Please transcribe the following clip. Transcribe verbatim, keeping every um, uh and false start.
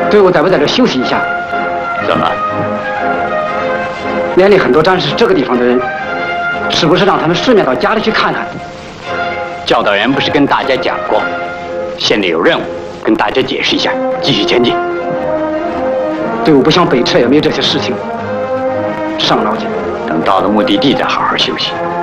队伍在不在这休息一下？ 怎么？ 连里很多战士是这个地方的人，是不是让他们顺便到家里去看看？ 教导员不是跟大家讲过，县里有任务，跟大家解释一下，继续前进。 队伍不想北撤，也没有这些事情。上老去， 等到了目的地再好好休息。